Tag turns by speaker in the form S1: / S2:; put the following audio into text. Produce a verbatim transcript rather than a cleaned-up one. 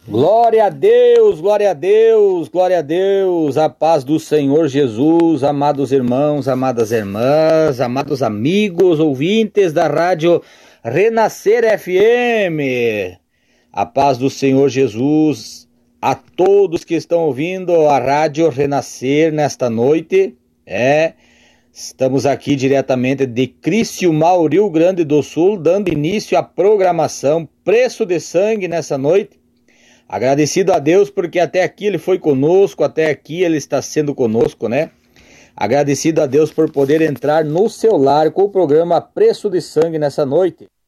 S1: Glória a Deus, glória a Deus, glória a Deus, a paz do Senhor Jesus, amados irmãos, amadas irmãs, amados amigos, ouvintes da rádio Renascer F M, a paz do Senhor Jesus a todos que estão ouvindo a rádio Renascer nesta noite. É, estamos aqui diretamente de Criciúmal, Rio Grande do Sul, dando início à programação Preço de Sangue nessa noite. Agradecido a Deus porque até aqui Ele foi conosco, até aqui Ele está sendo conosco, né? Agradecido a Deus por poder entrar no seu lar com o programa Preço de Sangue nessa noite.